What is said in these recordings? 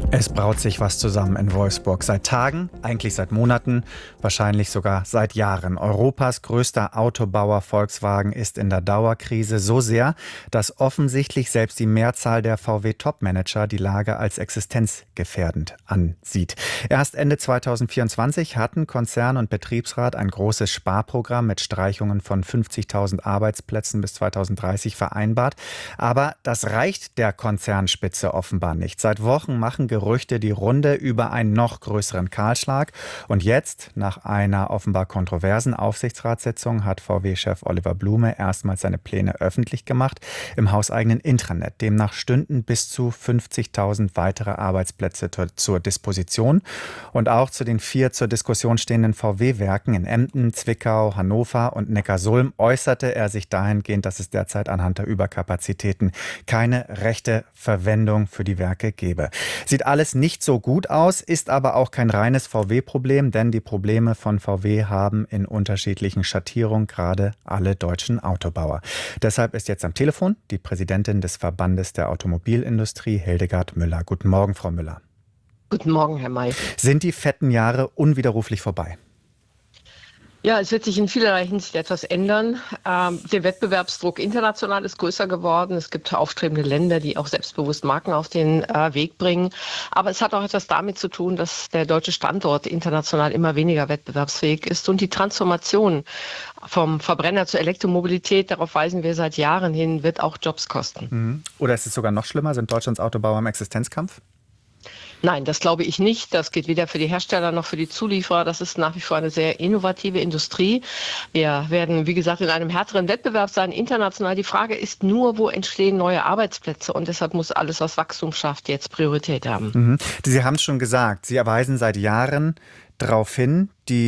Es braut sich was zusammen in Wolfsburg. Seit Tagen, eigentlich seit Monaten, wahrscheinlich sogar seit Jahren. Europas größter Autobauer Volkswagen ist in der Dauerkrise so sehr, dass offensichtlich selbst die Mehrzahl der VW-Top-Manager die Lage als existenzgefährdend ansieht. Erst Ende 2024 hatten Konzern und Betriebsrat ein großes Sparprogramm mit Streichungen von 50.000 Arbeitsplätzen bis 2030 vereinbart. Aber das reicht der Konzernspitze offenbar nicht. Seit Wochen machen Gerüchte die Runde über einen noch größeren Kahlschlag. Und jetzt, nach einer offenbar kontroversen Aufsichtsratssitzung, hat VW-Chef Oliver Blume erstmals seine Pläne öffentlich gemacht im hauseigenen Intranet. Demnach stünden bis zu 50.000 weitere Arbeitsplätze zur Disposition. Und auch zu den 4 zur Diskussion stehenden VW-Werken in Emden, Zwickau, Hannover und Neckarsulm äußerte er sich dahingehend, dass es derzeit anhand der Überkapazitäten keine rechte Verwendung für die Werke gebe. Sieht alles nicht so gut aus, ist aber auch kein reines VW-Problem, denn die Probleme von VW haben in unterschiedlichen Schattierungen gerade alle deutschen Autobauer. Deshalb ist jetzt am Telefon die Präsidentin des Verbandes der Automobilindustrie, Hildegard Müller. Guten Morgen, Frau Müller. Guten Morgen, Herr May. Sind die fetten Jahre unwiderruflich vorbei? Ja, es wird sich in vielerlei Hinsicht etwas ändern. Der Wettbewerbsdruck international ist größer geworden. Es gibt aufstrebende Länder, die auch selbstbewusst Marken auf den Weg bringen. Aber es hat auch etwas damit zu tun, dass der deutsche Standort international immer weniger wettbewerbsfähig ist. Und die Transformation vom Verbrenner zur Elektromobilität, darauf weisen wir seit Jahren hin, wird auch Jobs kosten. Oder ist es sogar noch schlimmer? Sind Deutschlands Autobauer im Existenzkampf? Nein, das glaube ich nicht. Das geht weder für die Hersteller noch für die Zulieferer. Das ist nach wie vor eine sehr innovative Industrie. Wir werden, wie gesagt, in einem härteren Wettbewerb sein, international. Die Frage ist nur, wo entstehen neue Arbeitsplätze? Und deshalb muss alles, was Wachstum schafft, jetzt Priorität haben. Sie haben es schon gesagt, Sie erweisen seit Jahren darauf hin,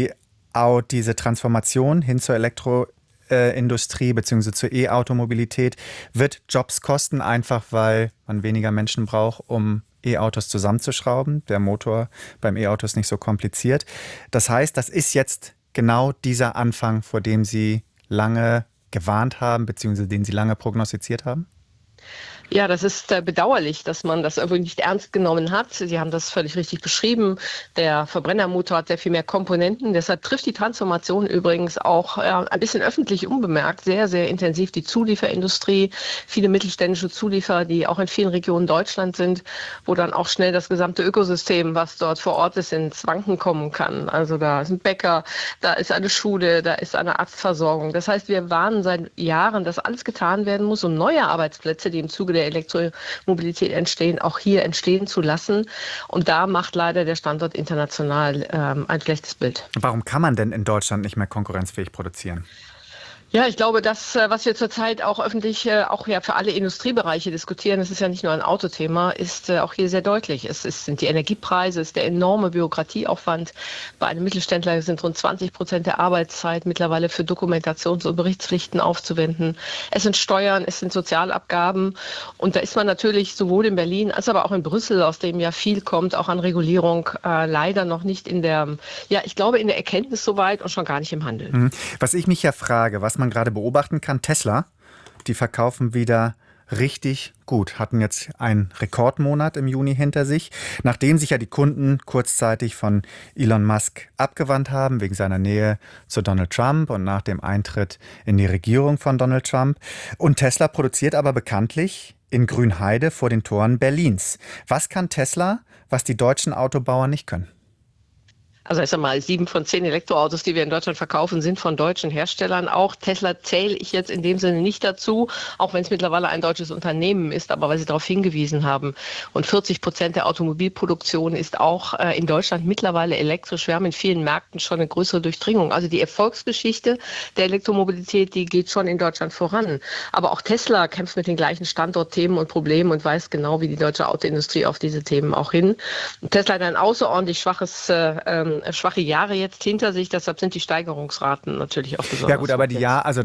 diese Transformation hin zur Elektroindustrie bzw. zur E-Automobilität wird Jobs kosten, einfach weil man weniger Menschen braucht, um E-Autos zusammenzuschrauben. Der Motor beim E-Auto ist nicht so kompliziert. Das heißt, das ist jetzt genau dieser Anfang, vor dem Sie lange gewarnt haben, beziehungsweise den Sie lange prognostiziert haben? Ja, das ist bedauerlich, dass man das irgendwie nicht ernst genommen hat. Sie haben das völlig richtig beschrieben. Der Verbrennermotor hat sehr viel mehr Komponenten. Deshalb trifft die Transformation übrigens auch ein bisschen öffentlich unbemerkt sehr, sehr intensiv die Zulieferindustrie. Viele mittelständische Zulieferer, die auch in vielen Regionen Deutschlands sind, wo dann auch schnell das gesamte Ökosystem, was dort vor Ort ist, ins Wanken kommen kann. Also da ist ein Bäcker, da ist eine Schule, da ist eine Arztversorgung. Das heißt, wir warnen seit Jahren, dass alles getan werden muss, um neue Arbeitsplätze, die im Zuge der Elektromobilität entstehen, auch hier entstehen zu lassen. Und da macht leider der Standort international ein schlechtes Bild. Warum kann man denn in Deutschland nicht mehr konkurrenzfähig produzieren? Ja, ich glaube, das, was wir zurzeit auch öffentlich, auch ja für alle Industriebereiche diskutieren, das ist ja nicht nur ein Autothema, ist auch hier sehr deutlich. Sind die Energiepreise, es ist der enorme Bürokratieaufwand. Bei einem Mittelständler sind rund 20% der Arbeitszeit mittlerweile für Dokumentations- und Berichtspflichten aufzuwenden. Es sind Steuern, es sind Sozialabgaben. Und da ist man natürlich sowohl in Berlin als aber auch in Brüssel, aus dem ja viel kommt, auch an Regulierung, leider noch nicht in der, ja, ich glaube, in der Erkenntnis soweit und schon gar nicht im Handeln. Was ich mich ja frage, was man gerade beobachten kann, Tesla, die verkaufen wieder richtig gut, hatten jetzt einen Rekordmonat im Juni hinter sich, nachdem sich ja die Kunden kurzzeitig von Elon Musk abgewandt haben, wegen seiner Nähe zu Donald Trump und nach dem Eintritt in die Regierung von Donald Trump. Und Tesla produziert aber bekanntlich in Grünheide vor den Toren Berlins. Was kann Tesla, was die deutschen Autobauer nicht können? Also ich sag mal, 7 von 10 Elektroautos, die wir in Deutschland verkaufen, sind von deutschen Herstellern. Auch Tesla zähle ich jetzt in dem Sinne nicht dazu, auch wenn es mittlerweile ein deutsches Unternehmen ist, aber weil Sie darauf hingewiesen haben. Und 40% der Automobilproduktion ist auch in Deutschland mittlerweile elektrisch. Wir haben in vielen Märkten schon eine größere Durchdringung. Also die Erfolgsgeschichte der Elektromobilität, die geht schon in Deutschland voran. Aber auch Tesla kämpft mit den gleichen Standortthemen und Problemen und weiß genau, wie die deutsche Autoindustrie auf diese Themen auch hin. Und Tesla hat ein außerordentlich schwache Jahre jetzt hinter sich, deshalb sind die Steigerungsraten natürlich auch besonders. Ja gut, aber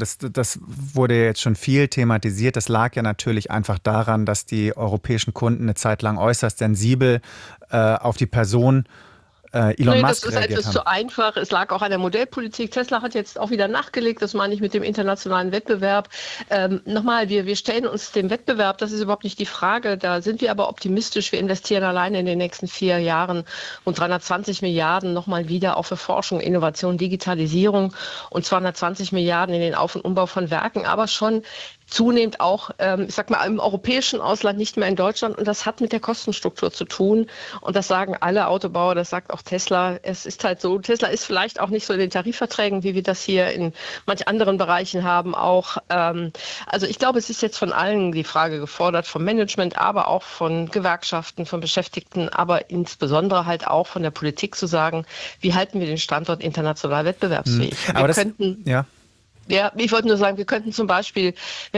das wurde jetzt schon viel thematisiert. Das lag ja natürlich einfach daran, dass die europäischen Kunden eine Zeit lang äußerst sensibel auf die Person Elon Musk das ist reagiert etwas haben. zu einfach. Es lag auch an der Modellpolitik. Tesla hat jetzt auch wieder nachgelegt, das meine ich mit dem internationalen Wettbewerb. Nochmal, wir stellen uns dem Wettbewerb, das ist überhaupt nicht die Frage. Da sind wir aber optimistisch. Wir investieren alleine in den nächsten 4 Jahren rund 320 Milliarden nochmal wieder auch für Forschung, Innovation, Digitalisierung und 220 Milliarden in den Auf- und Umbau von Werken, aber schon zunehmend auch, ich sag mal, im europäischen Ausland, nicht mehr in Deutschland. Und das hat mit der Kostenstruktur zu tun. Und das sagen alle Autobauer, das sagt auch Tesla. Es ist halt so, Tesla ist vielleicht auch nicht so in den Tarifverträgen, wie wir das hier in manch anderen Bereichen haben auch. Also ich glaube, es ist jetzt von allen die Frage gefordert, vom Management, aber auch von Gewerkschaften, von Beschäftigten, aber insbesondere halt auch von der Politik zu sagen, wie halten wir den Standort international wettbewerbsfähig? Wir Aber das, könnten ja. ja, ich wollte nur sagen, wir könnten zum Beispiel,